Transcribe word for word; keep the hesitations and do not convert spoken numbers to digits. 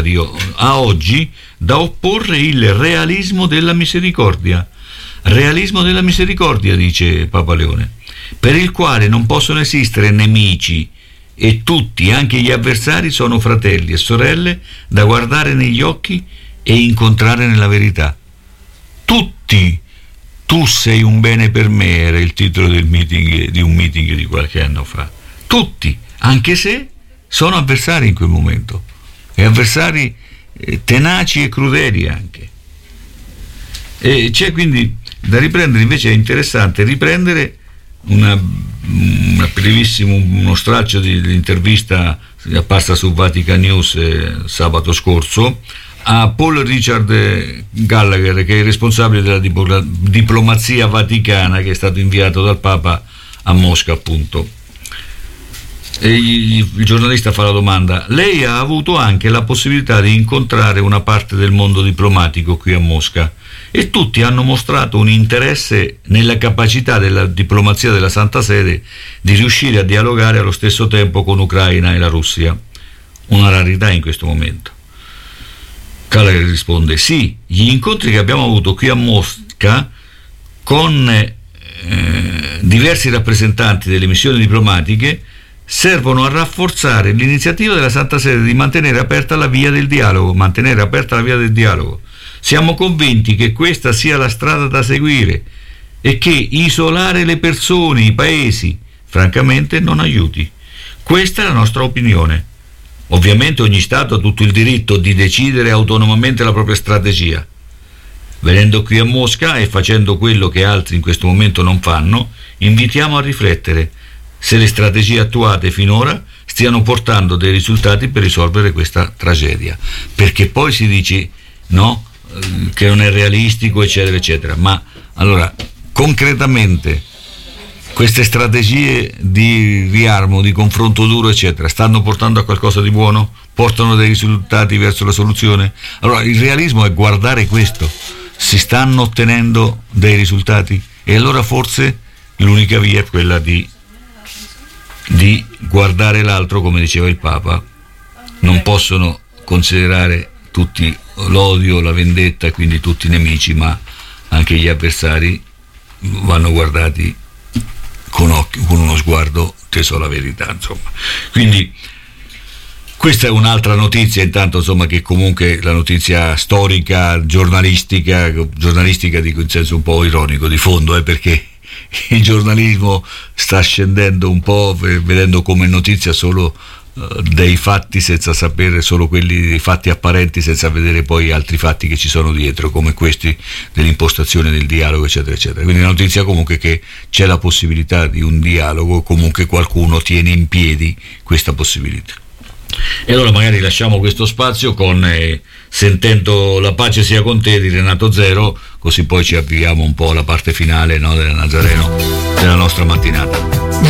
di a oggi da opporre il realismo della misericordia. Realismo della misericordia, dice Papa Leone, per il quale non possono esistere nemici e tutti, anche gli avversari, sono fratelli e sorelle da guardare negli occhi e incontrare nella verità. Tutti, tu sei un bene per me, era il titolo del meeting, di un meeting di qualche anno fa. Tutti, anche se sono avversari in quel momento, e avversari eh, tenaci e crudeli anche. E c'è quindi da riprendere, invece è interessante riprendere una, una brevissimo, uno straccio di, di intervista apparsa su Vatican News eh, sabato scorso a Paul Richard Gallagher, che è il responsabile della diplo- diplomazia vaticana, che è stato inviato dal Papa a Mosca, appunto. E il giornalista fa la domanda: lei ha avuto anche la possibilità di incontrare una parte del mondo diplomatico qui a Mosca e tutti hanno mostrato un interesse nella capacità della diplomazia della Santa Sede di riuscire a dialogare allo stesso tempo con Ucraina e la Russia, una rarità in questo momento. Gallagher risponde: sì, gli incontri che abbiamo avuto qui a Mosca con eh, diversi rappresentanti delle missioni diplomatiche servono a rafforzare l'iniziativa della Santa Sede di mantenere aperta la via del dialogo, mantenere aperta la via del dialogo. Siamo convinti che questa sia la strada da seguire e che isolare le persone, i paesi, francamente non aiuti. Questa è la nostra opinione. Ovviamente ogni Stato ha tutto il diritto di decidere autonomamente la propria strategia. Venendo qui a Mosca e facendo quello che altri in questo momento non fanno, invitiamo a riflettere se le strategie attuate finora stiano portando dei risultati per risolvere questa tragedia, perché poi si dice no, che non è realistico, eccetera eccetera, ma allora concretamente queste strategie di riarmo, di confronto duro eccetera stanno portando a qualcosa di buono? Portano dei risultati verso la soluzione? Allora il realismo è guardare questo, si stanno ottenendo dei risultati, e allora forse l'unica via è quella di di guardare l'altro, come diceva il Papa. Non possono considerare tutti l'odio, la vendetta, quindi tutti nemici, ma anche gli avversari vanno guardati con, occhi, con uno sguardo teso alla verità, insomma. Quindi questa è un'altra notizia, intanto, insomma, che comunque la notizia storica, giornalistica, giornalistica dico in senso un po' ironico, di fondo, eh, perché il giornalismo sta scendendo un po', vedendo come notizia solo uh, dei fatti, senza sapere solo quelli dei fatti apparenti, senza vedere poi altri fatti che ci sono dietro, come questi dell'impostazione del dialogo, eccetera eccetera. Quindi la notizia comunque che c'è la possibilità di un dialogo, comunque qualcuno tiene in piedi questa possibilità. E allora magari lasciamo questo spazio con eh, Sentendo la pace sia con te di Renato Zero, così poi ci avviamo un po' alla parte finale, no, del Nazareno della nostra mattinata.